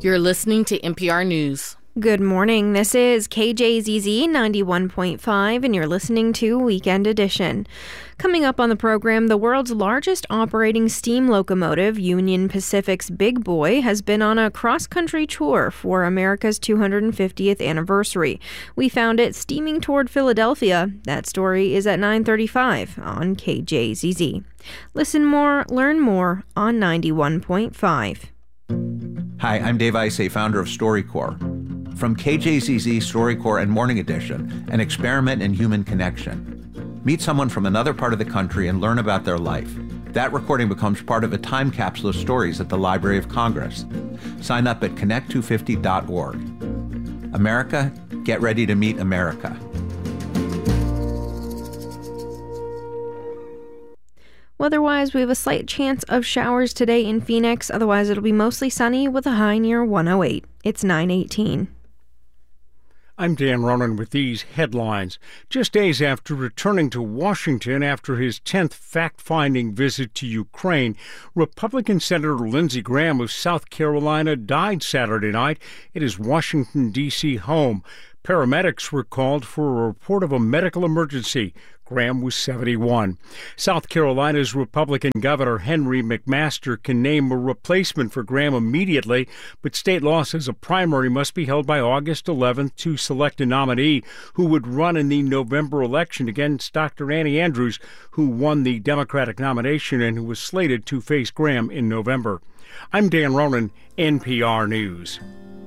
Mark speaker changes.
Speaker 1: You're listening to NPR News.
Speaker 2: Good morning. This is KJZZ 91.5, and you're listening to Weekend Edition. Coming up on the program, the world's largest operating steam locomotive, Union Pacific's Big Boy, has been on a cross-country tour for America's 250th anniversary. We found it steaming toward Philadelphia. That story is at 9:35 on KJZZ. Listen more, learn more on 91.5.
Speaker 3: Hi, I'm Dave Isay, founder of StoryCorps. From KJZZ, StoryCorps, and Morning Edition, an experiment in human connection. Meet someone from another part of the country and learn about their life. That recording becomes part of a time capsule of stories at the Library of Congress. Sign up at connect250.org. America, get ready to meet America.
Speaker 2: Weather-wise, we have a slight chance of showers today in Phoenix. Otherwise, it'll be mostly sunny with a high near 108. It's 9:18.
Speaker 4: I'm Dan Ronan with these headlines. Just days after returning to Washington after his 10th fact-finding visit to Ukraine, Republican Senator Lindsey Graham of South Carolina died Saturday night at his Washington, D.C. home. Paramedics were called for a report of a medical emergency. Graham was 71. South Carolina's Republican Governor Henry McMaster can name a replacement for Graham immediately, but state law says a primary must be held by August 11th to select a nominee who would run in the November election against Dr. Annie Andrews, who won the Democratic nomination and who was slated to face Graham in November. I'm Dan Ronan, NPR News.